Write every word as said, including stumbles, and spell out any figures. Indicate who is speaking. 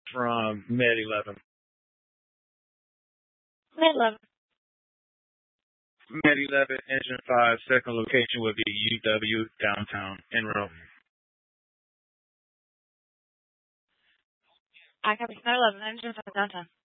Speaker 1: from Med eleven.
Speaker 2: Med eleven.
Speaker 1: Med eleven, Engine five, second location would be U W, downtown, Enroe.
Speaker 2: I copy Med eleven, Engine five, downtown.